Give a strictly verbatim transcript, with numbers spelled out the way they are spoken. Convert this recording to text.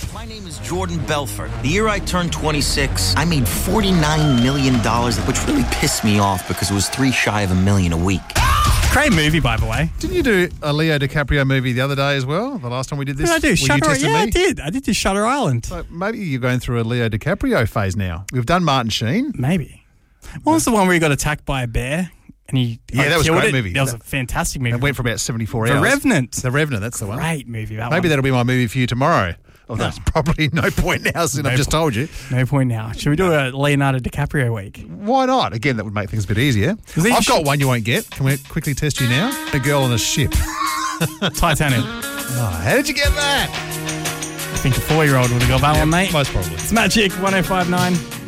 My name is Jordan Belfort. The year I turned twenty-six, I made forty-nine million dollars, which really pissed me off because it was three shy of a million a week. Great movie, by the way. Didn't you do a Leo DiCaprio movie the other day as well? The last time we did this? What did I do? Were Shutter you testing Yeah, me? I did. I did do Shutter Island. So maybe you're going through a Leo DiCaprio phase now. We've done Martin Sheen. Maybe. What was the one where he got attacked by a bear? And he Yeah, like, that was a killed great it? movie. That was That- a fantastic movie. It went for about seventy-four The hours. Revenant. The Revenant, that's the one. Great movie, that Maybe one. that'll be my movie for you tomorrow. Oh, No. that's probably no point now since No I've just point. told you. No point now. Should we do a Leonardo DiCaprio week? Why not? Again, that would make things a bit easier. he I've should- got one you won't get. Can we quickly test you now? A girl on a ship. Titanic. Oh, how did you get that? I think a four-year-old would have got that one, mate. Most probably. It's Magic one oh five point nine.